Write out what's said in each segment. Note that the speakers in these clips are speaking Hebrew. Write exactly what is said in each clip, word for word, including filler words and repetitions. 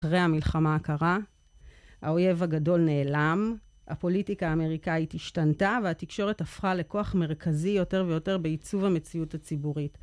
אחרי המלחמה הקרה, האויב הגדול נעלם, הפוליטיקה האמריקאית השתנתה, והתקשורת הפכה לכוח מרכזי יותר ויותר בעיצוב המציאות הציבורית.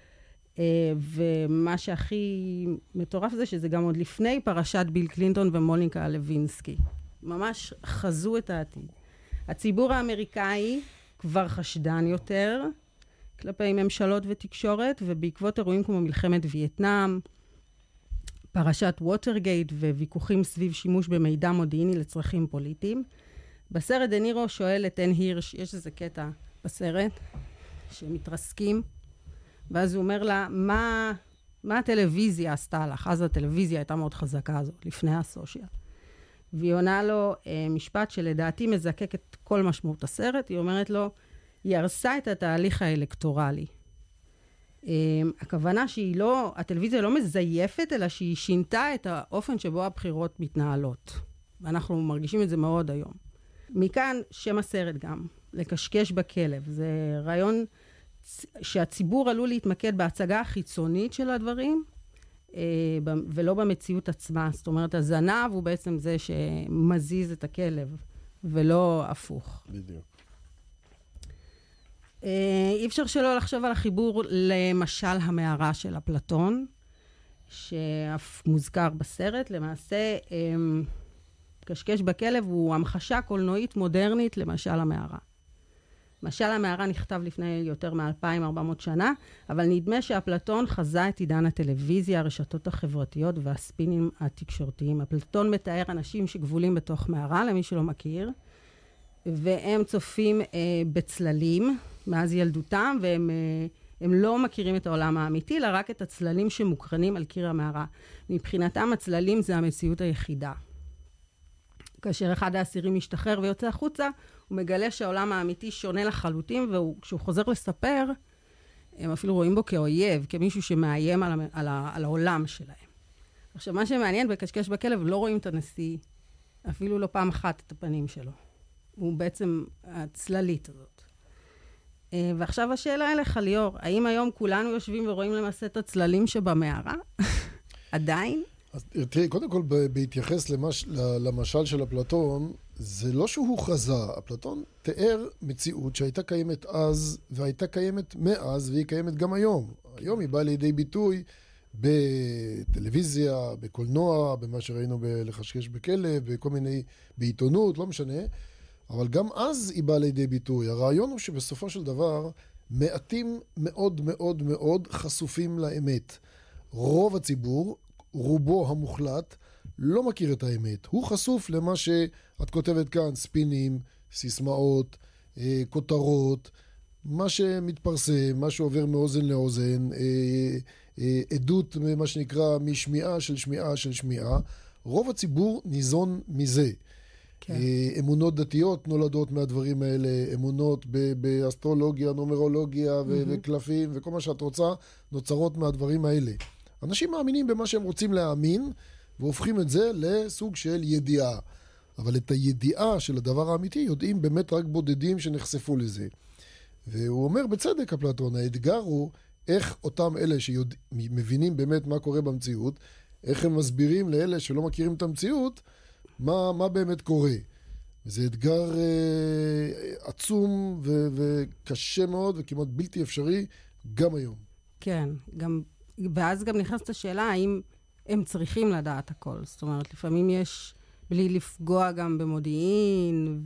ומה שהכי מטורף זה שזה גם עוד לפני פרשת ביל קלינטון ומוניקה לוינסקי. ממש חזו את העתיד. הציבור האמריקאי כבר חשדן יותר כלפי ממשלות ותקשורת, ובעקבות אירועים כמו מלחמת וייטנאם, פרשת ווטרגייט וויכוחים סביב שימוש במידע מודיעיני לצרכים פוליטיים. בסרט דה נירו שואל את אן הירש, יש איזה קטע בסרט שמתרסקים, ואז הוא אומר לה, מה, מה הטלוויזיה עשתה לך? אז הטלוויזיה הייתה מאוד חזקה הזאת, לפני הסושיאל. והיא עונה לו משפט שלדעתי מזקק את כל משמעות הסרט, היא אומרת לו, היא הרסה את התהליך האלקטורלי. הכוונה שהיא לא, הטלוויזיה לא מזייפת, אלא שהיא שינתה את האופן שבו הבחירות מתנהלות. ואנחנו מרגישים את זה מאוד היום. מכאן שם הסרט גם, לקשקש בכלב. זה רעיון שהציבור עלול להתמקד בהצגה החיצונית של הדברים, ולא במציאות עצמה. זאת אומרת, הזנב הוא בעצם זה שמזיז את הכלב, ולא הפוך. בדיוק. אי אפשר שלא לחשוב על החיבור למשל המערה של אפלטון, שאף מוזכר בסרט. למעשה, קשקש בכלב הוא המחשה קולנועית מודרנית למשל המערה. משל המערה נכתב לפני יותר מ-אלפיים וארבע מאות שנה, אבל נדמה שאפלטון חזה את עידן הטלוויזיה, הרשתות החברתיות והספינים התקשורתיים. אפלטון מתאר אנשים שגבולים בתוך מערה, למי שלא מכיר, והם צופים אה, בצללים מאז ילדותם, והם אה, הם לא מכירים את העולם האמיתי, אלא רק את הצללים שמוקרנים על קיר המערה. מבחינתם הצללים זה המציאות היחידה. כאשר אחד האסירים משתחרר ויוצא החוצה, הוא מגלה שהעולם האמיתי שונה לחלוטין, וכשהוא חוזר לספר, הם אפילו רואים בו כאויב, כמישהו שמאיים על, על, על העולם שלהם. עכשיו, מה שמעניין בקשקש בכלב, לא רואים את הנשיא, אפילו לא פעם אחת את הפנים שלו. הוא בעצם הצללית הזאת. ועכשיו השאלה אליך, ליאור, האם היום כולנו יושבים ורואים למעשה את הצללים שבמערה? עדיין? אז תראי, קודם כל, בהתייחס למש, למשל של אפלטון, זה לא שהוא חזה. אפלטון תיאר מציאות שהייתה קיימת אז, והייתה קיימת מאז, והיא קיימת גם היום. היום היא באה לידי ביטוי בטלוויזיה, בקולנוע, במה שראינו בלחשקש בכלב, בכל מיני, בעיתונות, לא משנה. אבל גם אז היא באה לידי ביטוי. הרעיון הוא שבסופו של דבר, מעטים מאוד מאוד מאוד חשופים לאמת. רוב הציבור, רובו המוחלט, לא מכיר את האמת. הוא חשוף למה שאת כותבת כאן, ספינים, סיסמאות, אה, כותרות, מה שמתפרסם, מה שעובר מאוזן לאוזן, אה, אה, עדות, מה שנקרא, משמיעה של שמיעה של שמיעה. רוב הציבור ניזון מזה. כן. אמונות דתיות נולדות מהדברים האלה, אמונות באסטרולוגיה, נומרולוגיה ו- mm-hmm. וקלפים, וכל מה שאת רוצה, נוצרות מהדברים האלה. אנשים מאמינים במה שהם רוצים להאמין, והופכים את זה לסוג של ידיעה. אבל את הידיעה של הדבר האמיתי יודעים באמת רק בודדים שנחשפו לזה. והוא אומר בצדק, אפלטון, האתגר הוא איך אותם אלה שמבינים באמת מה קורה במציאות, איך הם מסבירים לאלה שלא מכירים את המציאות, מה, מה באמת קורה. זה אתגר אה, עצום ו- וקשה מאוד וכמעט בלתי אפשרי גם היום. כן, גם, ואז גם נכנסת השאלה האם הם צריכים לדעת הכל. זאת אומרת, לפעמים יש, בלי לפגוע גם במודיעין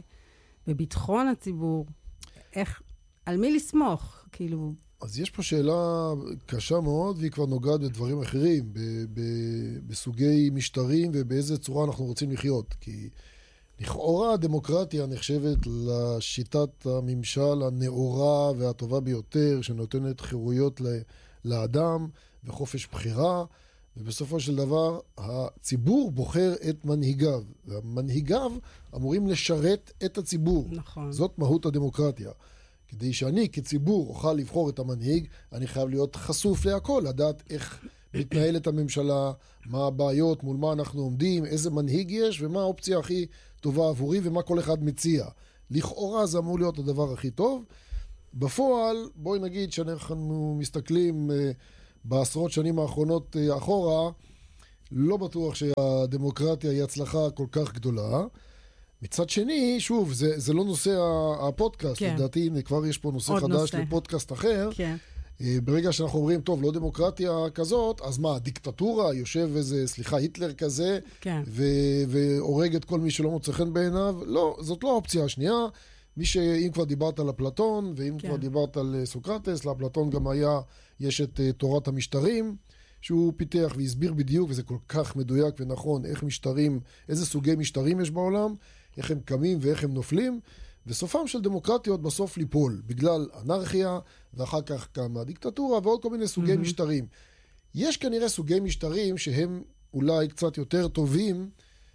ובביטחון הציבור, איך, על מי לסמוך? כאילו... אז יש פה שאלה קשה מאוד, והיא כבר נוגעת בדברים אחרים, ב- ב- בסוגי משטרים ובאיזה צורה אנחנו רוצים לחיות. כי לכאורה הדמוקרטיה נחשבת לשיטת הממשל הנאורה והטובה ביותר, שנותנת חירויות לאדם וחופש בחירה, ובסופו של דבר הציבור בוחר את מנהיגיו, והמנהיגיו אמורים לשרת את הציבור. נכון. זאת מהות הדמוקרטיה. כדי שאני כציבור אוכל לבחור את המנהיג, אני חייב להיות חשוף להכל, לדעת איך מתנהלת הממשלה, מה הבעיות, מול מה אנחנו עומדים, איזה מנהיג יש, ומה האופציה הכי טובה עבורי, ומה כל אחד מציע. לכאורה זה אמור להיות הדבר הכי טוב. בפועל, בואי נגיד שאנחנו מסתכלים בעשרות שנים האחרונות אחורה, לא בטוח שהדמוקרטיה היא הצלחה כל כך גדולה. מצד שני, שוב, זה, זה לא נושא הפודקאסט, כן. לדעתי, הנה, כבר יש פה נושא חדש נושא. לפודקאסט אחר. כן. ברגע שאנחנו אומרים, טוב, לא דמוקרטיה כזאת, אז מה, דיקטטורה, יושב איזה, סליחה, היטלר כזה, כן. ו- והורג את כל מי שלא מוצא חן בעיניו? לא, זאת לא האופציה השנייה. מי שאם כבר דיברת על אפלטון, ואם כן. כבר דיברת על סוקרטס, לאפלטון גם היה, יש את uh, תורת המשטרים, שהוא פיתח והסביר בדיוק, וזה כל כך מדויק ונכון, איך משטרים, איזה סוגי משטרים יש בעולם, איך הם קמים ואיך הם נופלים, וסופם של דמוקרטיות בסוף ליפול, בגלל אנרכיה, ואחר כך כמה דיקטטורה, ועוד כל מיני סוגי mm-hmm. משטרים. יש כנראה סוגי משטרים שהם אולי קצת יותר טובים,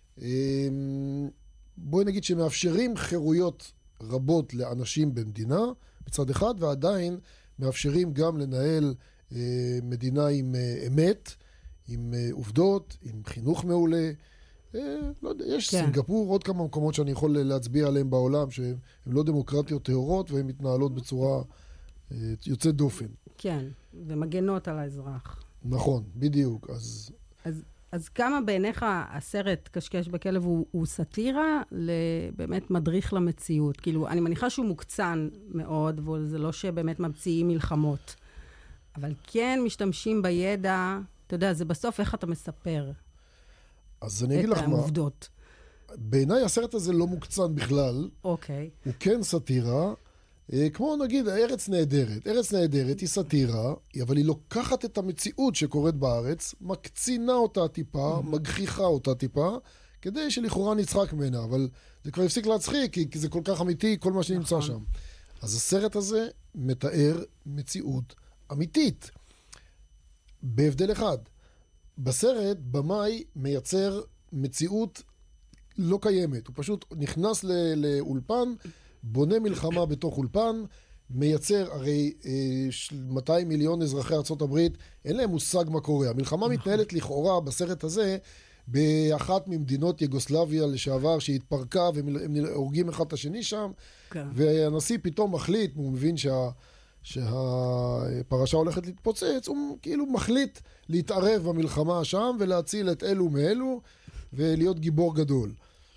בואי נגיד שמאפשרים חירויות רבות לאנשים במדינה, בצד אחד, ועדיין מאפשרים גם לנהל מדינה עם אמת, עם עובדות, עם חינוך מעולה. לא יודע, יש כן. סינגפור, עוד כמה מקומות שאני יכול להצביע עליהם בעולם, שהן לא דמוקרטיות טהורות, והן מתנהלות בצורה יוצאת דופן. כן, ומגנות על האזרח. נכון, בדיוק. אז... אז, אז כמה בעיניך הסרט קשקש בכלב הוא, הוא סאטירה לבאמת מדריך למציאות? כאילו, אני מניחה שהוא מוקצן מאוד, וזה לא שבאמת ממציאים מלחמות. אבל כן משתמשים בידע, אתה יודע, זה בסוף איך אתה מספר. אז אני אגיד לך מה. את העובדות. בעיניי הסרט הזה לא מוקצן בכלל. אוקיי. הוא כן סאטירה. כמו נגיד, ארץ נהדרת. ארץ נהדרת היא סאטירה, אבל היא לוקחת את המציאות שקורית בארץ, מקצינה אותה טיפה, מגחיכה אותה טיפה, כדי שלכאורה נצחק ממנה. אבל זה כבר הפסיק להצחיק, כי זה כל כך אמיתי, כל מה שנמצא שם. אז הסרט הזה מתאר מציאות אמיתית. בהבדל אחד. בסרט, במאי מייצר מציאות לא קיימת. הוא פשוט נכנס לאולפן, בונה מלחמה בתוך אולפן, מייצר, הרי מאתיים מיליון אזרחי ארצות הברית, אין להם מושג מה קורה. המלחמה מתנהלת לכאורה בסרט הזה, באחת ממדינות יוגוסלביה לשעבר שהתפרקה, והם הורגים אחד את השני שם, והנשיא פתאום מחליט, הוא מבין שה... שהפרשה הולכת להתפוצץ, הוא כאילו מחליט להתערב במלחמה שם ולהציל את אלו מאלו ולהיות גיבור גדול.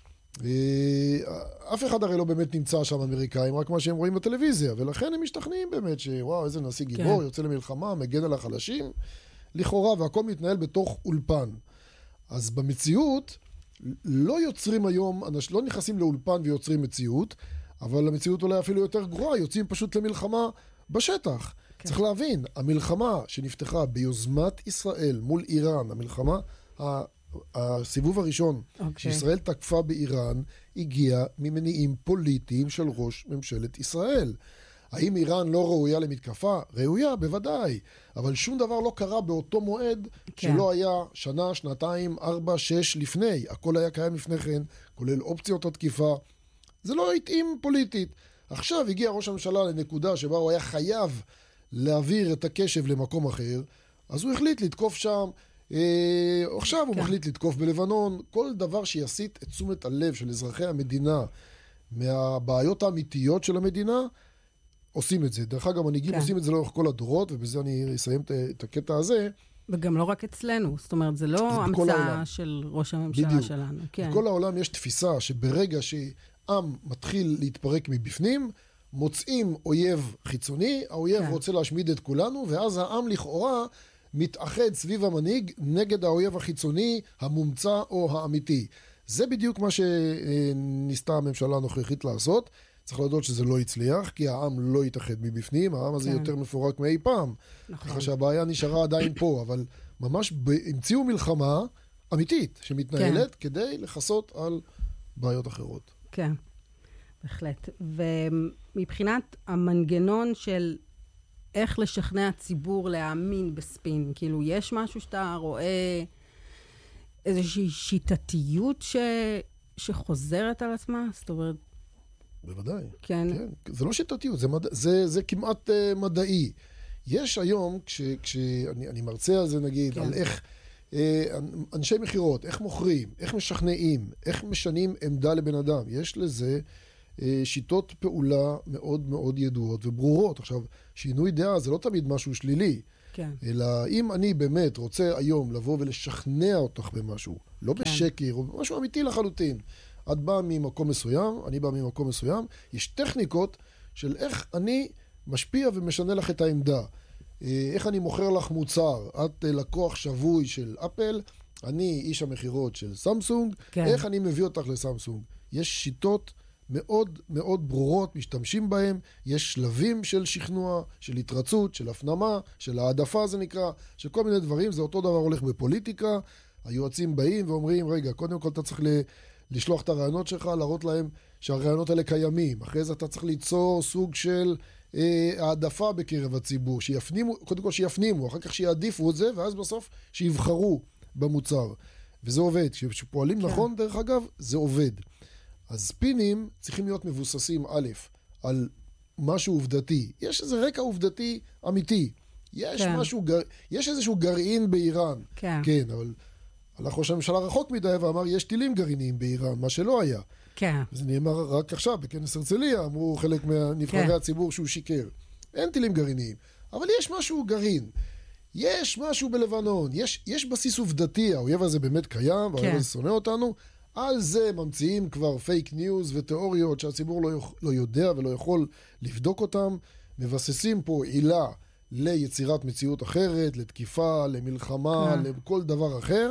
אף אחד הרי לא באמת נמצא שם אמריקאים, רק מה שהם רואים בטלוויזיה, ולכן הם משתכנעים באמת שוואו, איזה נשיא גיבור, יוצא למלחמה, מגן על החלשים, לכאורה, והכל מתנהל בתוך אולפן. אז במציאות לא יוצרים היום, לא נכנסים לאולפן ויוצרים מציאות, אבל המציאות אולי אפילו יותר גרועה, יוצאים פשוט למלחמה בשטח. כן. צריך להבין, המלחמה שנפתחה ביוזמת ישראל מול איראן, המלחמה, הסיבוב הראשון okay. שישראל תקפה באיראן, הגיע ממניעים פוליטיים של ראש ממשלת ישראל. האם איראן לא ראויה למתקפה? ראויה, בוודאי. אבל שום דבר לא קרה באותו מועד כן. שלא היה שנה, שנתיים, ארבע, שש לפני. הכל היה קיים לפני כן, כולל אופציות התקיפה. זה לא התאים פוליטית. עכשיו הגיע ראש הממשלה לנקודה שבה הוא היה חייב להעביר את הקשב למקום אחר, אז הוא החליט לתקוף שם, אה, עכשיו כן. הוא מחליט לתקוף בלבנון, כל דבר שיסיט את תשומת הלב של אזרחי המדינה מהבעיות האמיתיות של המדינה, עושים את זה. דרך אגב, מנהיגים כן. עושים את זה לאורך כל הדורות, ובזה אני אסיים את הקטע הזה. וגם לא רק אצלנו, זאת אומרת, זה לא המצאה של ראש הממשלה בדיוק. שלנו. כן. בכל העולם יש תפיסה שברגע שעם מתחיל להתפרק מבפנים, מוצאים אויב חיצוני, האויב כן. רוצה להשמיד את כולנו, ואז העם לכאורה מתאחד סביב המנהיג נגד האויב החיצוני, המומצא או האמיתי. זה בדיוק מה שניסתה הממשלה הנוכחית לעשות. צריך לדעת שזה לא הצליח, כי העם לא יתאחד מבפנים, העם הזה כן. יותר מפורק מאי פעם. נכון. ככה שהבעיה נשארה עדיין פה, אבל ממש המציאו מלחמה אמיתית שמתנהלת כן. כדי לחסות על בעיות אחרות. כן, בהחלט. ומבחינת המנגנון של איך לשכנע ציבור להאמין בספין, כאילו יש משהו שאתה רואה איזושהי שיטתיות ש... שחוזרת על עצמה? זאת אומרת, בוודאי. כן. כן. זה לא שיטתיות, זה, מד... זה, זה כמעט uh, מדעי. יש היום, כש... כשאני אני מרצה על זה נגיד, כן. על איך uh, אנשי מחירות, איך מוכרים, איך משכנעים, איך משנים עמדה לבן אדם. יש לזה uh, שיטות פעולה מאוד מאוד ידועות וברורות. עכשיו, שינוי דעה זה לא תמיד משהו שלילי. כן. אלא אם אני באמת רוצה היום לבוא ולשכנע אותך במשהו, לא כן. בשקר, או במשהו אמיתי לחלוטין. את באה ממקום מסוים, אני באה ממקום מסוים, יש טכניקות של איך אני משפיע ומשנה לך את העמדה. איך אני מוכר לך מוצר, את לקוח שבוי של אפל, אני איש המחירות של סמסונג, כן. איך אני מביא אותך לסמסונג. יש שיטות מאוד מאוד ברורות, משתמשים בהם, יש שלבים של שכנוע, של התרצות, של הפנמה, של העדפה זה נקרא, של כל מיני דברים, זה אותו דבר הולך בפוליטיקה, היועצים באים ואומרים, רגע, קודם כל אתה צריך ל... לשלוח את הרעיונות שלך, להראות להם שהרעיונות האלה קיימים. אחרי זה אתה צריך ליצור סוג של אה, העדפה בקרב הציבור, שיפנימו, קודם כל שיפנימו, אחר כך שיעדיפו את זה, ואז בסוף שיבחרו במוצר. וזה עובד. כשפועלים כן. נכון, דרך אגב, זה עובד. אז ספינים צריכים להיות מבוססים, א', על משהו עובדתי. יש איזה רקע עובדתי אמיתי. יש כן. משהו, יש איזשהו גרעין באיראן. כן. כן, אבל... הלך ראש הממשלה רחוק מדי ואמר, יש טילים גרעיניים באיראן, מה שלא היה. כן. זה נאמר רק עכשיו, בכנס הרצליה, אמרו חלק מהנבחרי כן. הציבור שהוא שיקר. אין טילים גרעיניים. אבל יש משהו גרעין. יש משהו בלבנון. יש, יש בסיס עובדתי, האויב הזה באמת קיים, והאויב כן. הזה שונא אותנו. על זה ממציאים כבר פייק ניוז ותיאוריות שהציבור לא, יוכ... לא יודע ולא יכול לבדוק אותם. מבססים פה עילה ליצירת מציאות אחרת, לתקיפה, למלחמה, כן. לכל דבר אחר.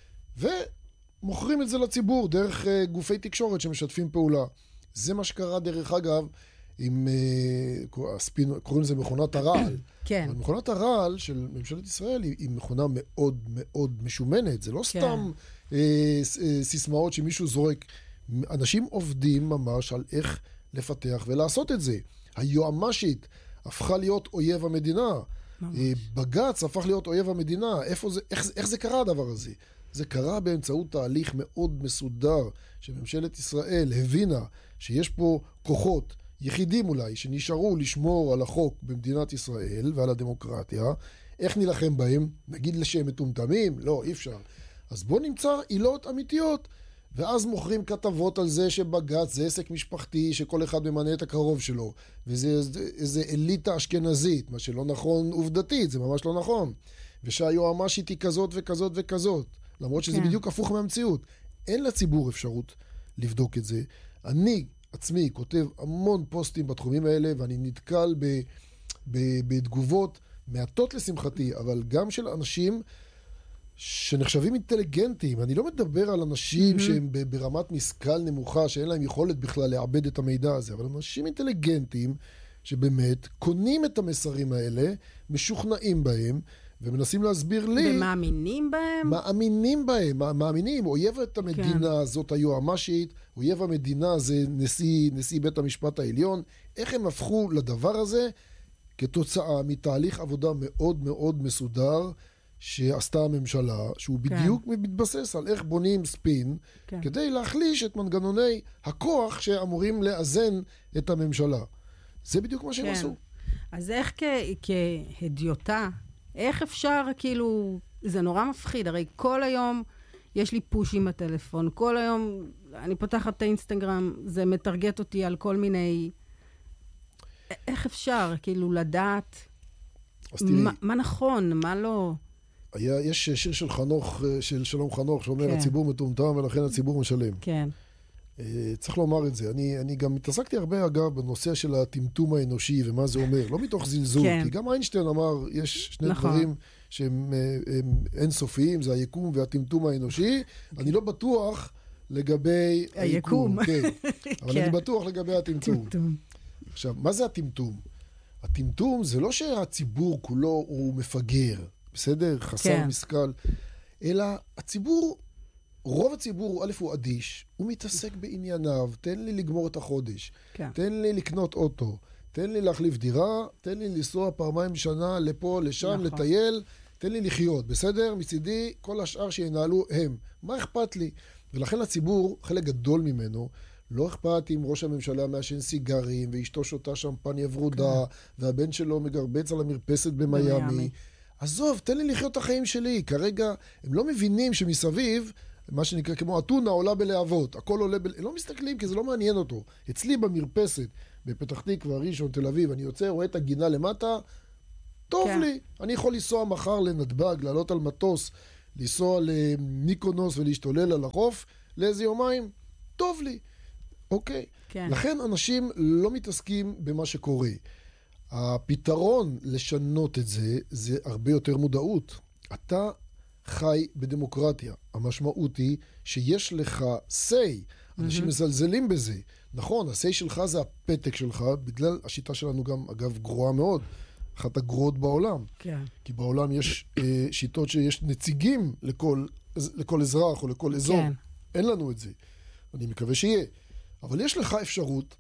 ומוכרים את זה לציבור דרך uh, גופי תקשורת שמשתפים פעולה. זה מה שקרה דרך אגב, עם, uh, הספין, קוראים לזה מכונת הרעל. כן. אבל מכונת הרעל של ממשלת ישראל היא, היא מכונה מאוד מאוד משומנת. זה לא כן. סתם uh, uh, סיסמאות שמישהו זורק. אנשים עובדים ממש על איך לפתח ולעשות את זה. היועמ"שית הפכה להיות אויב המדינה. ממש. בג"ץ הפך להיות אויב המדינה. איפה זה, איך, איך זה קרה הדבר הזה? זה קרה באמצעות תהליך מאוד מסודר, שממשלת ישראל הבינה שיש פה כוחות, יחידים אולי, שנשארו לשמור על החוק במדינת ישראל ועל הדמוקרטיה. איך נלחם בהם? נגיד שהם מטומטמים? לא, אי אפשר. אז בוא נמצא עילות אמיתיות, ואז מוכרים כתבות על זה שבג"ץ זה עסק משפחתי, שכל אחד ממנה את הקרוב שלו, וזה איזה אליטה אשכנזית, מה שלא נכון עובדתית, זה ממש לא נכון. ושהיועמ"שית היא כזאת וכזאת וכזאת. למרות שזה כן. בדיוק הפוך מהמציאות. אין לציבור אפשרות לבדוק את זה. אני עצמי כותב המון פוסטים בתחומים האלה, ואני נתקל ב, ב, בתגובות מעטות לשמחתי, אבל גם של אנשים שנחשבים אינטליגנטים. אני לא מדבר על אנשים mm-hmm. שהם ברמת משכל נמוכה, שאין להם יכולת בכלל לעבד את המידע הזה, אבל אנשים אינטליגנטים שבאמת קונים את המסרים האלה, משוכנעים בהם, ומנסים להסביר לי... ומאמינים בהם? מאמינים בהם, מאמינים. אויב את המדינה, כן. זאת היועמ"שית, אויב המדינה זה נשיא, נשיא בית המשפט העליון. איך הם הפכו לדבר הזה? כתוצאה מתהליך עבודה מאוד מאוד מסודר, שעשתה הממשלה, שהוא בדיוק כן. מתבסס על איך בונים ספין, כן. כדי להחליש את מנגנוני הכוח שאמורים לאזן את הממשלה. זה בדיוק מה שהם כן. עשו. אז איך כ- כהדיוטה, איך אפשר, כאילו, זה נורא מפחיד, הרי כל היום יש לי פושים בטלפון, כל היום אני פותחת את האינסטגרם, זה מטרגט אותי על כל מיני... איך אפשר, כאילו, לדעת מה, מה נכון, מה לא... היה, יש שיר של חנוך, של שלום חנוך, שאומר, כן. הציבור מטומטם ולכן הציבור משלם. כן. צריך לומר את זה. אני, אני גם מתעסקתי הרבה, אגב, בנושא של הטמטום האנושי ומה זה אומר. לא מתוך זלזול, כן. כי גם איינשטיין אמר, יש שני נכון. דברים שהם הם אינסופיים, זה היקום והטמטום האנושי. אני לא בטוח לגבי היקום. היקום. כן. אבל כן. אני בטוח לגבי הטמטום. טמטום. עכשיו, מה זה הטמטום? הטמטום זה לא שהציבור כולו הוא מפגר, בסדר? חסר כן. משכל, אלא הציבור... רוב הציבור, א' הוא אדיש, הוא מתעסק בענייניו, תן לי לגמור את החודש, כן. תן לי לקנות אוטו, תן לי להחליף דירה, תן לי לנסוע פעמיים בשנה לפה, לשם, נכון. לטייל, תן לי לחיות, בסדר? מצידי, כל השאר שינהלו הם. מה אכפת לי? ולכן הציבור, חלק גדול ממנו, לא אכפת אם ראש הממשלה מעשן סיגרים, ואשתו שותה שמפניה ורודה, כן. והבן שלו מגרבץ על המרפסת במיימי. עזוב, תן לי לחיות את החיים שלי. כרגע הם לא מבינים שמסביב, מה שנקרא כמו אתונה עולה בלהבות, הכל עולה ב... לא מסתכלים כי זה לא מעניין אותו. אצלי במרפסת, בפתח תקווה, ראשון, תל אביב, אני יוצא, רואה את הגינה למטה, טוב כן. לי. אני יכול לנסוע מחר לנתב"ג, לעלות על מטוס, לנסוע למיקונוס ולהשתולל על החוף לאיזה יומיים, טוב לי. אוקיי? כן. לכן אנשים לא מתעסקים במה שקורה. הפתרון לשנות את זה, זה הרבה יותר מודעות. אתה חי בדמוקרטיה. המשמעות היא שיש לך say. אנשים mm-hmm. מזלזלים בזה. נכון, ה-say שלך זה הפתק שלך, בגלל השיטה שלנו גם, אגב, גרועה מאוד. אחת הגרועות בעולם. כן. כי בעולם יש אה, שיטות שיש נציגים לכל, לכל אזרח או לכל אזור. כן. אין לנו את זה. אני מקווה שיהיה. אבל יש לך אפשרות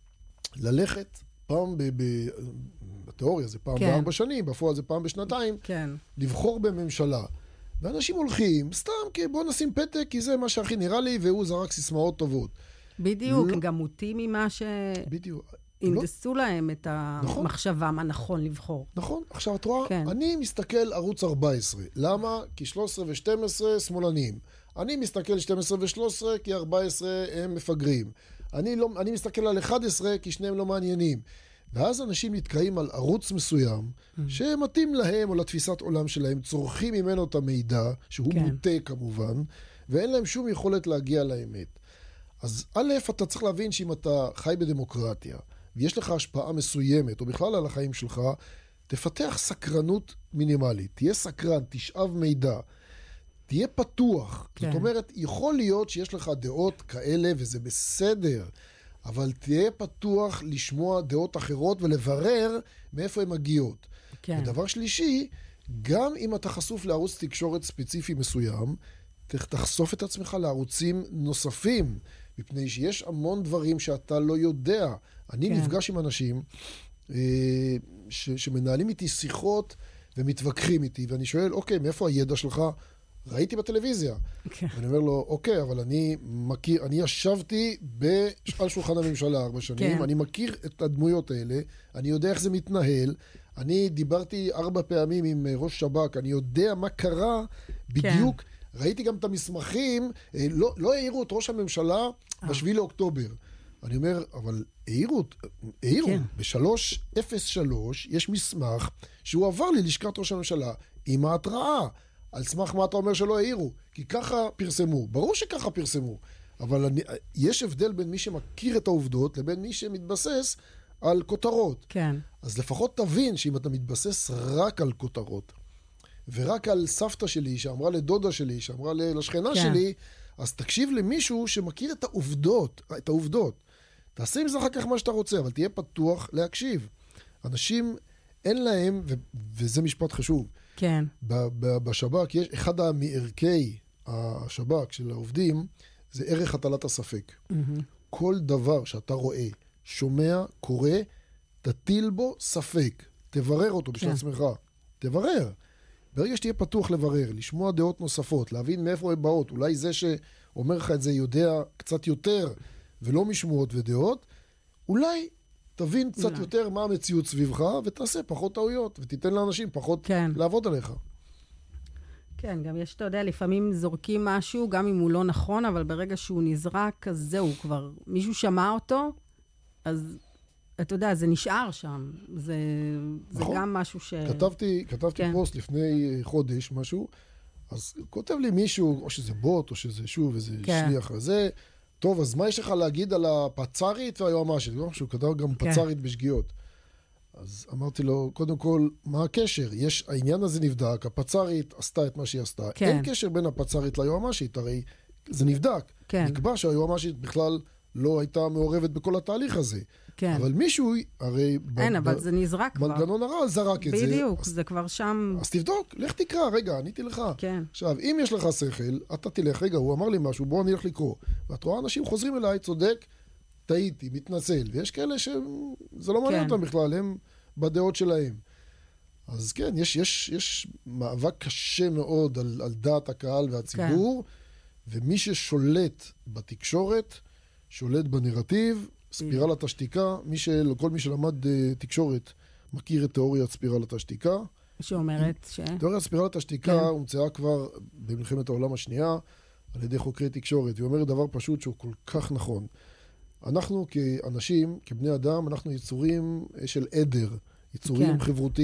ללכת פעם ב... ב בתיאוריה זה פעם כן. בארבע שנים, בפועל זה פעם בשנתיים, כן. לבחור בממשלה. ואנשים הולכים, סתם, כי בוא נשים פתק, כי זה מה שהכי נראה לי, והוא זרק סיסמאות טובות. בדיוק, לא... גם מוטים ממה ש... בדיוק. אינדסו לא... להם את נכון. המחשבה, מה נכון לבחור. נכון. עכשיו, את רואה, כן. אני מסתכל ערוץ ארבע עשרה. למה? כי שלוש עשרה ושתים עשרה שמאלנים. אני מסתכל שתים עשרה ו-שלוש עשרה, כי ארבע עשרה הם מפגרים. אני, לא, אני מסתכל על אחת עשרה, כי שניהם לא מעניינים. ואז אנשים נתקעים על ערוץ מסוים, mm. שמתאים להם או לתפיסת עולם שלהם, צורכים ממנו את המידע, שהוא כן. מוטה כמובן, ואין להם שום יכולת להגיע לאמת. אז א', אתה צריך להבין שאם אתה חי בדמוקרטיה, ויש לך השפעה מסוימת, או בכלל על החיים שלך, תפתח סקרנות מינימלית. תהיה סקרן, תשאב מידע. תהיה פתוח. כן. זאת אומרת, יכול להיות שיש לך דעות כאלה, וזה בסדר, אבל תהיה פתוח לשמוע דעות אחרות ולברר מאיפה הן מגיעות. כן. ודבר שלישי, גם אם אתה חשוף לערוץ תקשורת ספציפי מסוים, תחשוף את עצמך לערוצים נוספים, מפני שיש המון דברים שאתה לא יודע. אני כן. נפגש עם אנשים אה, ש, שמנהלים איתי שיחות ומתווכחים איתי, ואני שואל, אוקיי, מאיפה הידע שלך? ראיתי בטלוויזיה. כן. ואני אומר לו, אוקיי, אבל אני מכיר, אני ישבתי על שולחן הממשלה ארבע שנים, כן. אני מכיר את הדמויות האלה, אני יודע איך זה מתנהל, אני דיברתי ארבע פעמים עם ראש שב"כ, אני יודע מה קרה בדיוק, כן. ראיתי גם את המסמכים, לא, לא העירו את ראש הממשלה בשביעי לאוקטובר. אני אומר, אבל העירו, העירו, כן. ב-שלוש אפס שלוש יש מסמך שהוא עבר ללשכת ראש הממשלה עם ההתראה. על סמך מה אתה אומר שלא העירו? כי ככה פרסמו. ברור שככה פרסמו. אבל אני, יש הבדל בין מי שמכיר את העובדות לבין מי שמתבסס על כותרות. כן. אז לפחות תבין שאם אתה מתבסס רק על כותרות, ורק על סבתא שלי שאמרה לדודה שלי, שאמרה לשכנה כן. שלי, אז תקשיב למישהו שמכיר את העובדות, את העובדות. תעשה עם זה אחר כך מה שאתה רוצה, אבל תהיה פתוח להקשיב. אנשים אין להם, ו- וזה משפט חשוב, כן. בשב"כ יש, אחד מערכי השב"כ של העובדים, זה ערך הטלת הספק. Mm-hmm. כל דבר שאתה רואה, שומע, קורא, תטיל בו ספק. תברר אותו בשביל כן. עצמך. תברר. ברגע שתהיה פתוח לברר, לשמוע דעות נוספות, להבין מאיפה הן באות, אולי זה שאומר לך את זה יודע קצת יותר, ולא משמועות ודעות, אולי תבין קצת אולי. יותר מה המציאות סביבך, ותעשה פחות טעויות, ותיתן לאנשים פחות כן. לעבוד עליך. כן, גם יש, אתה יודע, לפעמים זורקים משהו, גם אם הוא לא נכון, אבל ברגע שהוא נזרק, אז זהו, כבר מישהו שמע אותו, אז אתה יודע, זה נשאר שם. זה, נכון. זה גם משהו ש... כתבתי, כתבתי כן. פוסט לפני חודש, משהו, אז כותב לי מישהו, או שזה בוט, או שזה שוב, איזה כן. שליח הזה, טוב, אז מה יש לך להגיד על הפצרית והיועמ"שית? שהוא כתב גם כן. פצרית בשגיאות. אז אמרתי לו, קודם כל, מה הקשר? יש, העניין הזה נבדק, הפצרית עשתה את מה שהיא עשתה. כן. אין קשר בין הפצרית ליועמ"שית, הרי זה נבדק. כן. נקבע שהיועמ"שית בכלל לא הייתה מעורבת בכל התהליך הזה. כן. אבל מישהו, הרי... אין, ב- אבל ב- זה נזרק כבר. מנגנון הרעל זרק את בדיוק, זה. בדיוק, זה כבר שם... אז תבדוק, לך תקרא, רגע, עניתי לך. כן. עכשיו, אם יש לך שכל, אתה תלך, רגע, הוא אמר לי משהו, בוא אני אלך לקרוא. ואת רואה, אנשים חוזרים אליי, צודק, טעיתי, מתנצל. ויש כאלה שזה לא מעניין כן. אותם בכלל, הם בדעות שלהם. אז כן, יש, יש, יש מאבק קשה מאוד על, על דעת הקהל והציבור, כן. ומי ששולט בתקשורת, שולט בנרטיב, ספירלת השתיקה, מי של, כל מי שלמד uh, תקשורת מכיר את תיאוריית ספירלת השתיקה. שאומרת ש... תיאוריית ספירלת השתיקה כן. הומצאה כבר במלחמת העולם השנייה על ידי חוקרי תקשורת. היא אומרת דבר פשוט שהוא כל כך נכון. אנחנו כאנשים, כבני אדם, אנחנו יצורים של עדר, יצורים כן. חברותיים.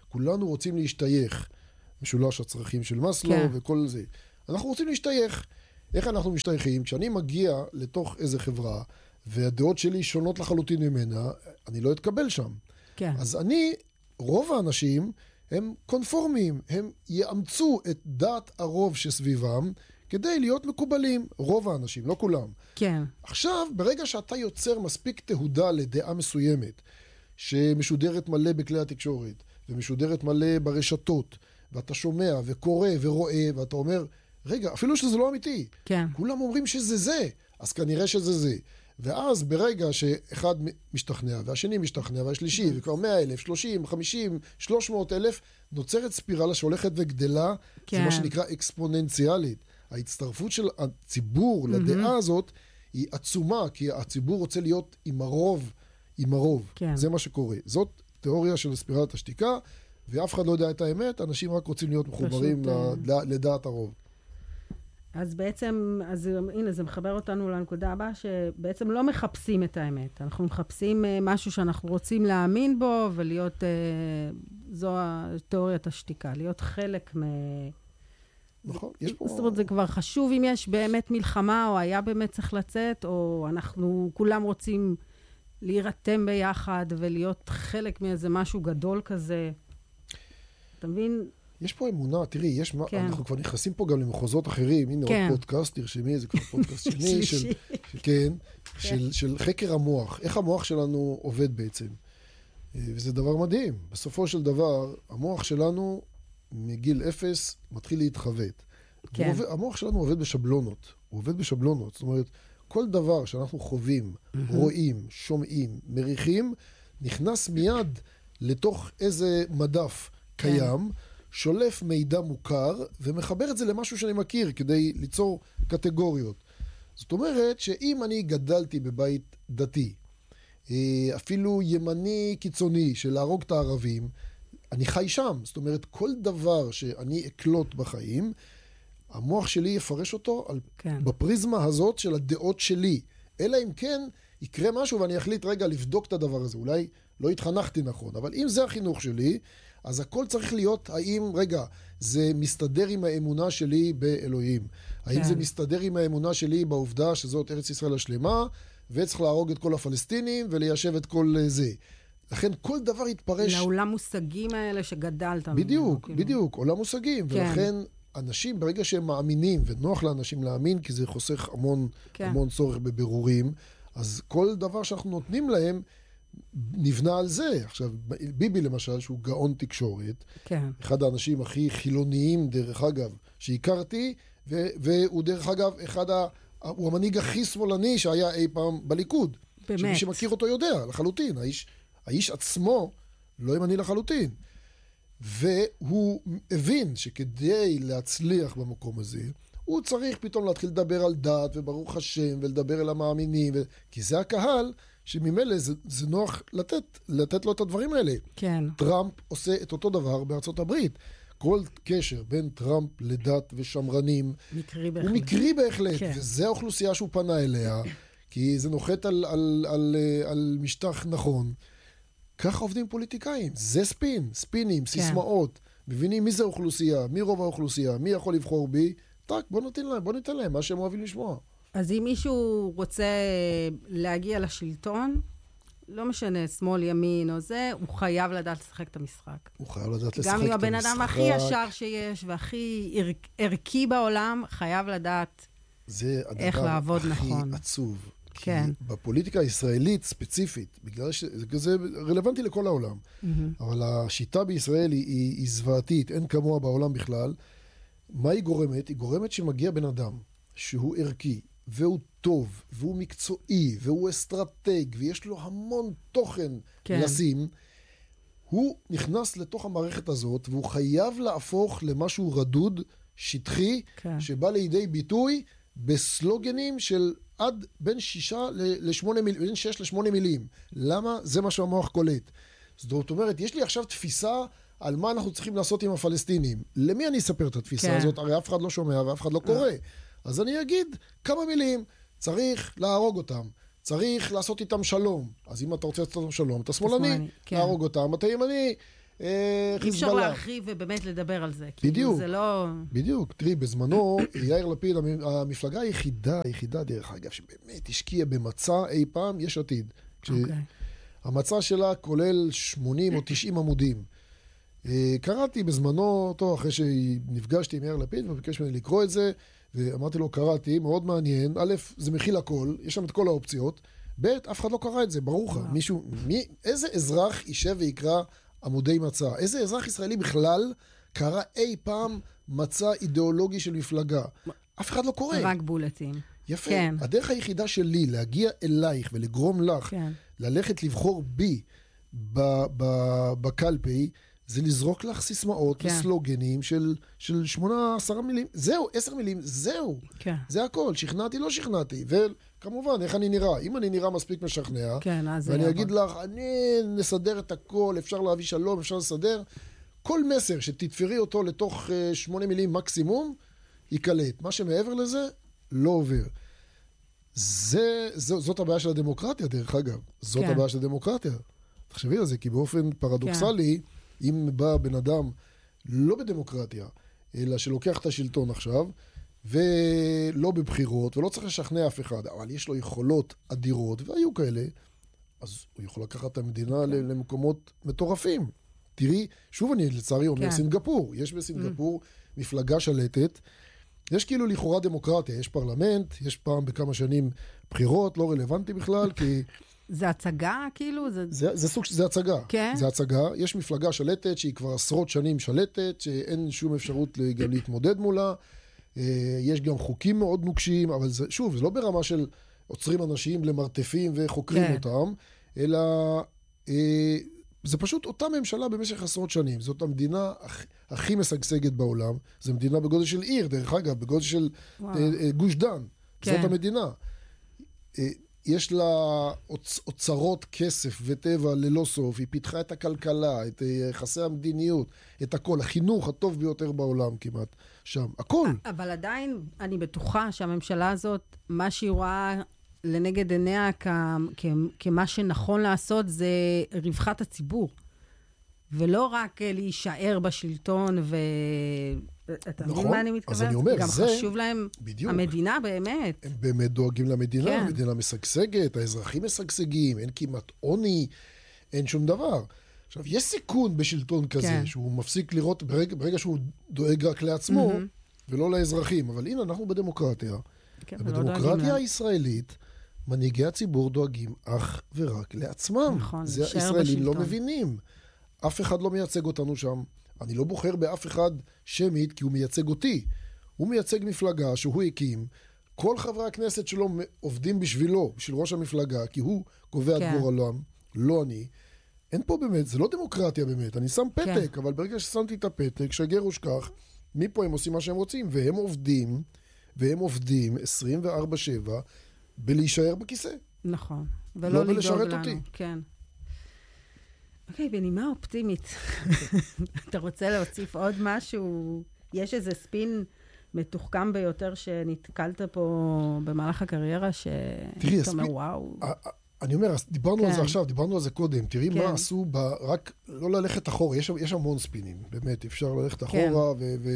כולנו רוצים להשתייך. משולש הצרכים של מסלו כן. וכל זה. אנחנו רוצים להשתייך. איך אנחנו משתייכים? כשאני מגיע לתוך איזה חברה, והדעות שלי שונות לחלוטין ממנה, אני לא אתקבל שם. כן. אז אני, רוב האנשים, הם קונפורמים, הם יאמצו את דעת הרוב שסביבם, כדי להיות מקובלים. רוב האנשים, לא כולם. כן. עכשיו, ברגע שאתה יוצר מספיק תהודה לדעה מסוימת, שמשודרת מלא בכלי התקשורת, ומשודרת מלא ברשתות, ואתה שומע וקורא ורואה, ואתה אומר, רגע, אפילו שזה לא אמיתי. כן. כולם אומרים שזה זה, אז כנראה שזה זה. ואז ברגע שאחד משתכנע, והשני משתכנע, והשלישי, וכבר מאה אלף, שלושים, חמישים, שלוש מאות אלף, נוצרת ספירלה שהולכת וגדלה, כן. זה מה שנקרא אקספוננציאלית. ההצטרפות של הציבור mm-hmm. לדעה הזאת היא עצומה, כי הציבור רוצה להיות עם הרוב, עם הרוב. כן. זה מה שקורה. זאת תיאוריה של ספירלת השתיקה, ואף אחד לא יודע את האמת, אנשים רק רוצים להיות מחוברים פשוט, לדעת הרוב. אז בעצם, אז הנה, זה מחבר אותנו לנקודה הבאה, שבעצם לא מחפשים את האמת. אנחנו מחפשים משהו שאנחנו רוצים להאמין בו, ולהיות, זו תיאוריית השתיקה, להיות חלק מ... נכון, יש פה... זאת אומרת, זה כבר חשוב אם יש באמת מלחמה, או היה באמת צריך לצאת, או אנחנו כולם רוצים להירתם ביחד, ולהיות חלק מאיזה משהו גדול כזה. אתה מבין? יש פה אמונה, תראי, יש מה, כן. אנחנו כבר נכנסים פה גם למחוזות אחרים, הנה כן. עוד פודקאסט, תרשמי, זה כבר פודקאסט שני, של, של, כן, כן. של, של חקר המוח, איך המוח שלנו עובד בעצם. וזה דבר מדהים. בסופו של דבר, המוח שלנו מגיל אפס מתחיל להתחוות. כן. עובד, המוח שלנו עובד בשבלונות, הוא עובד בשבלונות, זאת אומרת, כל דבר שאנחנו חווים, mm-hmm. רואים, שומעים, מריחים, נכנס מיד לתוך איזה מדף כן. קיים, שולף מידע מוכר, ומחבר את זה למשהו שאני מכיר, כדי ליצור קטגוריות. זאת אומרת, שאם אני גדלתי בבית דתי, אפילו ימני קיצוני, של להרוג את הערבים, אני חי שם. זאת אומרת, כל דבר שאני אקלוט בחיים, המוח שלי יפרש אותו על, כן. בפריזמה הזאת של הדעות שלי. אלא אם כן, יקרה משהו ואני אחליט רגע לבדוק את הדבר הזה. אולי לא התחנכתי נכון, אבל אם זה החינוך שלי, אז הכל צריך להיות, האם, רגע, זה מסתדר עם האמונה שלי באלוהים? האם כן. זה מסתדר עם האמונה שלי בעובדה שזאת ארץ ישראל השלמה, וצריך להרוג את כל הפלסטינים וליישב את כל זה? לכן כל דבר יתפרש... לעולם מושגים האלה שגדלת. בדיוק, כאילו. בדיוק, עולם מושגים. כן. ולכן אנשים, ברגע שהם מאמינים, ונוח לאנשים להאמין, כי זה חוסך המון, כן. המון צורך בבירורים, אז כל דבר שאנחנו נותנים להם, נבנה על זה. עכשיו, ביבי למשל, שהוא גאון תקשורת, כן. אחד האנשים הכי חילוניים, דרך אגב, שהכרתי, ו- והוא דרך אגב, אחד ה... הוא המנהיג הכי שמאלני שהיה אי פעם בליכוד. באמת. שמי שמכיר אותו יודע, לחלוטין. האיש, האיש עצמו לא ימני לחלוטין. והוא הבין שכדי להצליח במקום הזה, הוא צריך פתאום להתחיל לדבר על דת, וברוך השם, ולדבר אל המאמינים, ו... כי זה הקהל שממילא זה, זה נוח לתת, לתת לו את הדברים האלה. כן. טראמפ עושה את אותו דבר בארצות הברית. כל קשר בין טראמפ לדת ושמרנים, מקרי בהחלט. הוא מקרי בהחלט, כן. וזה האוכלוסייה שהוא פנה אליה, כי זה נוחת על, על, על, על משטח נכון. ככה עובדים פוליטיקאים, זה ספין, ספינים, כן. סיסמאות, מבינים מי זה האוכלוסייה, מי רוב האוכלוסייה, מי יכול לבחור בי, טק, בוא ניתן להם, בוא ניתן להם, מה שהם אוהבים לשמוע. אז אם מישהו רוצה להגיע לשלטון, לא משנה, שמאל, ימין או זה, הוא חייב לדעת לשחק את המשחק. הוא חייב לדעת לשחק את המשחק. גם אם הבן אדם הכי ישר שיש, והכי ערכי בעולם, חייב לדעת איך לעבוד נכון. זה הדבר הכי עצוב. כן. כי בפוליטיקה הישראלית ספציפית, בגלל שזה רלוונטי לכל העולם, mm-hmm. אבל השיטה בישראל היא, היא, היא זוועתית, אין כמוה בעולם בכלל. מה היא גורמת? היא גורמת שמגיע בן אדם שהוא ערכי, והוא טוב, והוא מקצועי, והוא אסטרטג, ויש לו המון תוכן כן. לשים, הוא נכנס לתוך המערכת הזאת, והוא חייב להפוך למשהו רדוד, שטחי, כן. שבא לידי ביטוי בסלוגנים של עד בין שישה לשמונה מילים, בין שש לשמונה מילים. למה? זה מה שהמוח קולט. זאת אומרת, יש לי עכשיו תפיסה על מה אנחנו צריכים לעשות עם הפלסטינים. למי אני אספר את התפיסה כן. הזאת? הרי אף אחד לא שומע ואף אחד לא קורא. אז אני אגיד כמה מילים. צריך להרוג אותם. צריך לעשות איתם שלום. אז אם אתה רוצה לעשות איתם שלום, אתה שמאלני. כן. להרוג אותם, אתה ימני. אי אפשר להרחיב ובאמת לדבר על זה. בדיוק, זה לא... בדיוק. תראי, בזמנו, יאיר לפיד, המפלגה היחידה, היחידה דרך אגב, שבאמת השקיעה במצע אי פעם, יש עתיד. המצע שלה כולל שמונים או תשעים עמודים. קראתי בזמנו, טוב, אחרי שנפגשתי עם יאיר לפיד, וביקש ממני לקרוא את זה, ואמרתי לו, קראתי, מאוד מעניין. א', זה מכיל הכל, יש שם את כל האופציות. ב', אף אחד לא קרא את זה, ברור לך. מישהו, מי, איזה אזרח יישב ויקרא עמודי מצע? איזה אזרח ישראלי בכלל קרא אי פעם מצע אידיאולוגי של מפלגה? אף אחד לא קורא. רק בולטים. יפה. כן. הדרך היחידה שלי להגיע אלייך ולגרום לך כן. ללכת לבחור בי בקלפי, זה לזרוק לך סיסמאות כן. וסלוגנים של, של שמונה, עשרה מילים. זהו, עשר מילים, זהו. כן. זה הכל. שכנעתי, לא שכנעתי. וכמובן, איך אני נראה? אם אני נראה מספיק משכנע, כן, ואני אגיד לך, אני נסדר את הכל, אפשר להביא שלום, אפשר לסדר. כל מסר שתתפרי אותו לתוך שמונה מילים מקסימום, יקלט. מה שמעבר לזה, לא עובר. זה, זו, זאת הבעיה של הדמוקרטיה, דרך אגב. זאת כן. הבעיה של הדמוקרטיה. תחשבי על זה, כי באופן פרדוקסלי, כן. אם בא בן אדם לא בדמוקרטיה, אלא שלוקח את השלטון עכשיו, ולא בבחירות, ולא צריך לשכנע אף אחד, אבל יש לו יכולות אדירות, והיו כאלה, אז הוא יכול לקחת את המדינה כן. למקומות מטורפים. תראי, שוב אני לצערי אומר, כן. סינגפור. יש בסינגפור mm. מפלגה שלטת, יש כאילו לכאורה דמוקרטיה, יש פרלמנט, יש פעם בכמה שנים בחירות, לא רלוונטי בכלל, כי... זה הצגה, כאילו? זה, זה, זה סוג, זה הצגה. כן? זה הצגה. יש מפלגה שלטת, שהיא כבר עשרות שנים שלטת, שאין שום אפשרות גם להתמודד מולה. יש גם חוקים מאוד נוקשים, אבל זה, שוב, זה לא ברמה של עוצרים אנשים למרתפים וחוקרים כן. אותם, אלא זה פשוט אותה ממשלה במשך עשרות שנים. זאת המדינה הכ, הכי משגשגת בעולם. זו מדינה בגודל של עיר, דרך אגב, בגודל של וואו. גוש דן. כן. זאת המדינה. יש לה אוצרות כסף וטבע ללא סוף, היא פיתחה את הכלכלה, את יחסי המדיניות, את הכל, החינוך הטוב ביותר בעולם כמעט, שם, הכל. אבל עדיין אני בטוחה שהממשלה הזאת, מה שהיא רואה לנגד עיניה כ- כ- כמה שנכון לעשות, זה רווחת הציבור, ולא רק להישאר בשלטון ו... אתה מבין מה אני מתכוונת? אז אני אומר, גם זה... חשוב להם, בדיוק. המדינה באמת. הם באמת דואגים למדינה, כן. המדינה משגשגת, האזרחים משגשגים, אין כמעט עוני, אין שום דבר. עכשיו, יש סיכון בשלטון כזה, כן. שהוא מפסיק לראות, ברגע, ברגע שהוא דואג רק לעצמו, mm-hmm. ולא לאזרחים. אבל הנה, אנחנו בדמוקרטיה. כן, ובדמוקרטיה הישראלית, מנהיגי הציבור דואגים אך ורק לעצמם. נכון, זה הישראלים לא מבינים. אף אחד לא מייצג אותנו שם. אני לא בוחר באף אחד שמית, כי הוא מייצג אותי. הוא מייצג מפלגה שהוא הקים. כל חברי הכנסת שלו עובדים בשבילו, בשביל ראש המפלגה, כי הוא קובע כן. את גורלם, לא אני. אין פה באמת, זה לא דמוקרטיה באמת. אני שם פתק, כן. אבל ברגע ששמתי את הפתק, שגר ושכח, מפה הם עושים מה שהם רוצים, והם עובדים, והם עובדים עשרים וארבע שבע, בלהישאר בכיסא. נכון. ולא לא לדאוג לנו. אותי. כן. אוקיי, בנימה אופטימית. אתה רוצה להוסיף עוד משהו? יש איזה ספין מתוחכם ביותר שנתקלת פה במהלך הקריירה, שאתה אומר, וואו. אני אומר, דיברנו על זה עכשיו, דיברנו על זה קודם. תראי מה עשו, רק לא ללכת אחורה. יש המון ספינים, באמת. אפשר ללכת אחורה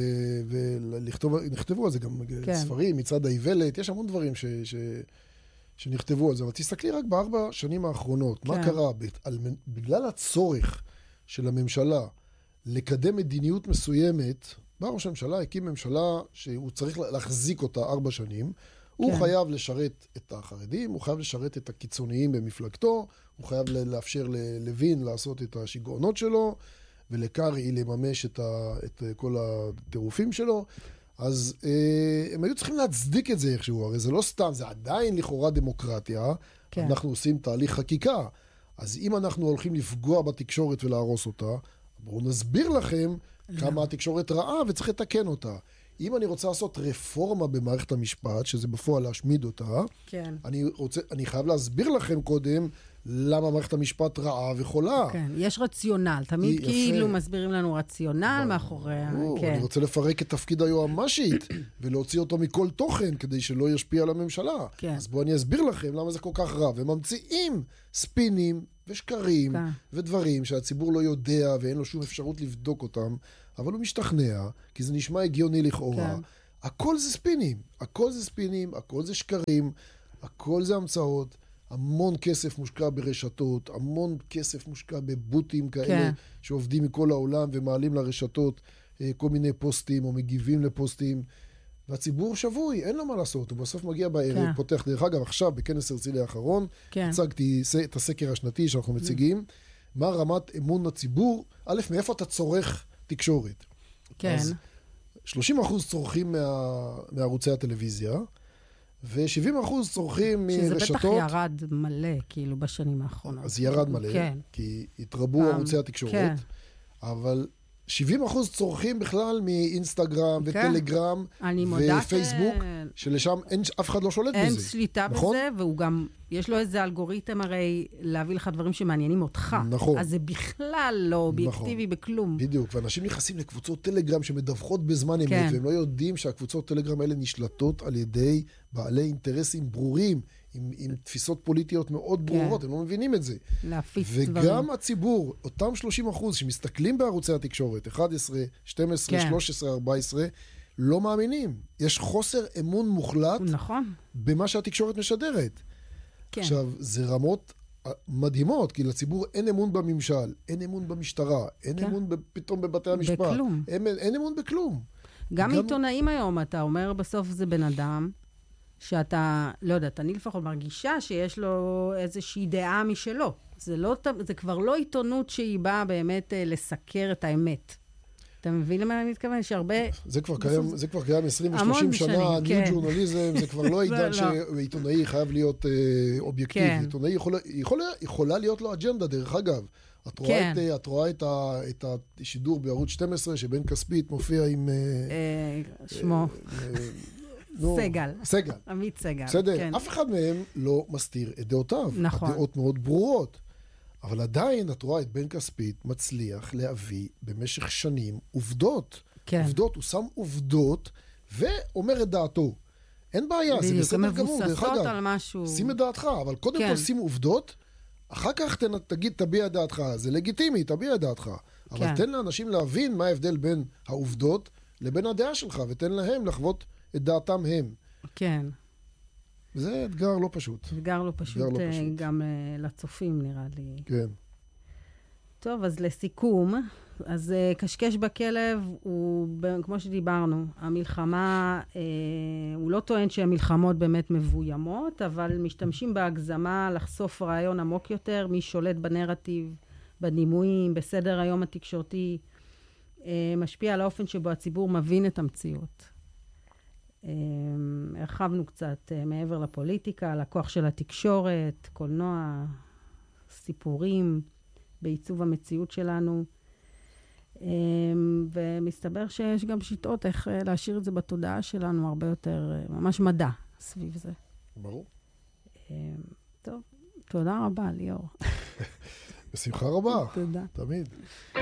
ולכתבו על זה גם ספרים, מצד האיוולת. יש המון דברים ש... שנכתבו על זה, אבל תסתכלי רק בארבע שנים האחרונות, כן. מה קרה? בגלל הצורך של הממשלה לקדם מדיניות מסוימת, בא ראש הממשלה, הקים ממשלה שהוא צריך להחזיק אותה ארבע שנים, כן. הוא חייב לשרת את החרדים, הוא חייב לשרת את הקיצוניים במפלגתו, הוא חייב לאפשר ללוין לעשות את השיגעונות שלו, ולקרעי לממש את, ה, את כל הטירופים שלו, אז אה, הם היו צריכים להצדיק את זה איכשהו, הרי זה לא סתם, זה עדיין לכאורה דמוקרטיה, כן. אנחנו עושים תהליך חקיקה, אז אם אנחנו הולכים לפגוע בתקשורת ולהרוס אותה, בואו נסביר לכם לא. כמה התקשורת רעה וצריך לתקן אותה. אם אני רוצה לעשות רפורמה במערכת המשפט, שזה בפועל להשמיד אותה, כן. אני, רוצה, אני חייב להסביר לכם קודם למה מערכת המשפט רעה וחולה. כן, יש רציונל. תמיד יפה. כאילו מסבירים לנו רציונל מאחורי... כן. אני רוצה לפרק את תפקיד היועמ"שית, ולהוציא אותו מכל תוכן, כדי שלא ישפיע על הממשלה. כן. אז בואו אני אסביר לכם למה זה כל כך רע. וממציאים ספינים ושקרים, כן. ודברים שהציבור לא יודע, ואין לו שום אפשרות לבדוק אותם, אבל הוא משתכנע, כי זה נשמע הגיוני לכאורה. כן. הכל זה ספינים. הכל זה ספינים, הכל זה שקרים, הכל זה המצאות. המון כסף מושקע ברשתות, המון כסף מושקע בבוטים כאלה, כן. שעובדים מכל העולם ומעלים לרשתות כל מיני פוסטים, או מגיבים לפוסטים, והציבור שבוי, אין לו מה לעשות, הוא בסוף מגיע בערב, כן. פותח, דרך אגב, עכשיו, בכנס הרצליה האחרון, כן. הצגתי את הסקר השנתי שאנחנו מציגים, מה רמת אמון הציבור, א', מאיפה אתה צורך תקשורת. כן. אז שלושים אחוז צורכים מה, מערוצי הטלוויזיה, ו-שבעים אחוז צורכים מרשתות. שזה בטח ירד מלא, כאילו, בשנים האחרונות. אז ירד מלא, כן. כי התרבו פעם, ערוצי התקשורת, כן. אבל שבעים אחוז צורכים בכלל מאינסטגרם כן. וטלגרם אני מודעת... ופייסבוק, שלשם אין, אף אחד לא שולט אין בזה. אין שליטה נכון? בזה, והוא גם, יש לו איזה אלגוריתם הרי להביא לך דברים שמעניינים אותך. נכון. אז זה בכלל לא אובייקטיבי נכון. בכלום. בדיוק, ואנשים נכנסים לקבוצות טלגרם שמדווחות בזמן אמת, כן. והם לא יודעים שהקבוצות טלגרם האלה נשלטות על ידי בעלי אינטרסים ברורים, עם, עם תפיסות פוליטיות מאוד ברורות, כן. הם לא מבינים את זה. להפיץ וגם דברים. הציבור, אותם שלושים אחוז שמסתכלים בערוצי התקשורת, אחת עשרה, שתים עשרה, כן. שלוש עשרה, ארבע עשרה, לא מאמינים. יש חוסר אמון מוחלט נכון. במה שהתקשורת משדרת. כן. עכשיו, זה רמות מדהימות, כי לציבור אין אמון בממשל, אין אמון במשטרה, אין כן. אמון פתאום בבתי המשפט. בכלום. אין, אין אמון בכלום. גם גם- עיתונאים היום, אתה אומר בסוף זה בן אדם, שאתה, לא יודעת, אני לפחות מרגישה שיש לו איזושהי דעה משלו. זה, לא, זה כבר לא עיתונות שהיא באה באמת אה, לסקר את האמת. אתה מבין למה אני מתכוון? יש הרבה... זה כבר בסוף קיים, זה- זה כבר קיים עשרים המון ו-שלושים שנה, שנים, ניו כן. ג'ורנליזם, זה כבר לא עידן לא. שעיתונאי חייב להיות אה, אובייקטיבי. כן. עיתונאי יכול, יכול, יכולה להיות לו אג'נדה, דרך אגב. את רואה, כן. את, אה, את, רואה את, ה, את השידור בערוץ שתים עשרה, שבן כספית מופיע עם... אה, אה, שמו, אה, נו, סגל. סגל. עמית סגל. בסדר, כן. אף אחד מהם לא מסתיר את דעותיו. נכון. הדעות מאוד ברורות. אבל עדיין, את רואה את בן כספית מצליח להביא במשך שנים עובדות. כן. עובדות, הוא שם עובדות ואומר את דעתו. אין בעיה, זה בדיוק, בסדר גמור. דרך מבוססות אגב, על משהו. שים את דעתך, אבל קודם כן. כל שים עובדות, אחר כך תן, תגיד, תביע את דעתך. זה לגיטימי, תביע את דעתך. אבל כן. תן לאנשים להבין מה ההבדל בין העובדות לבין הדעה שלך, ותן להם לחוות את דעתם הם. כן. זה אתגר לא פשוט. אתגר לא פשוט, לא אה, פשוט. גם אה, לצופים נראה לי. כן. טוב, אז לסיכום, אז אה, קשקש בכלב הוא, ב- כמו שדיברנו, המלחמה, אה, הוא לא טוען שהמלחמות באמת מבוימות, אבל משתמשים בהגזמה לחשוף רעיון עמוק יותר, מי שולט בנרטיב, בדימויים, בסדר היום התקשורתי, אה, משפיע על האופן שבו הציבור מבין את המציאות. אה, הרחבנו קצת אה, מעבר לפוליטיקה, על הכוח של התקשורת, קולנוע, סיפורים, בעיצוב המציאות שלנו, ומסתבר שיש גם שיטות איך להשאיר את זה בתודעה שלנו הרבה יותר, ממש מדע סביב זה. ברור. טוב, תודה רבה, ליאור. בשמחה רבה. תודה. תמיד.